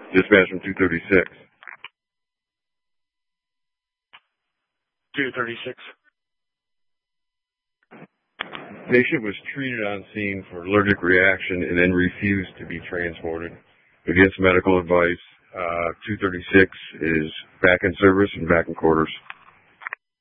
Dispatch from 236. 236. Patient was treated on scene for allergic reaction and then refused to be transported. Against medical advice, 236 is back in service and back in quarters.